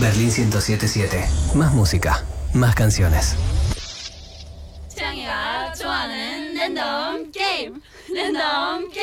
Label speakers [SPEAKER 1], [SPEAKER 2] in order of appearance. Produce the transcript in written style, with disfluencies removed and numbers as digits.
[SPEAKER 1] Berlín 107.7. Más música, más canciones.
[SPEAKER 2] 창이가 좋아하는 랜덤 게임.